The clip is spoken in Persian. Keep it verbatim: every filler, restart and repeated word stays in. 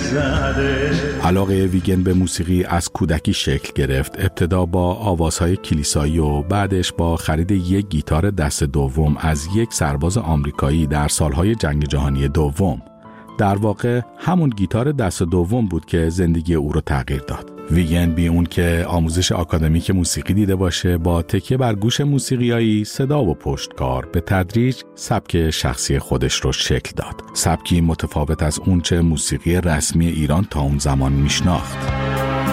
زده. علاقه ویگن به موسیقی از کودکی شکل گرفت، ابتدا با آوازهای کلیسایی و بعدش با خرید یک گیتار دست دوم از یک سرباز آمریکایی در سالهای جنگ جهانی دوم. در واقع همون گیتار دست دوم بود که زندگی او رو تغییر داد. ویگن بی اون که آموزش آکادمیک موسیقی دیده باشه، با تکیه بر گوش موسیقیایی، صدا و پشتکار به تدریج سبک شخصی خودش رو شکل داد. سبکی متفاوت از اونچه موسیقی رسمی ایران تا اون زمان میشناخت.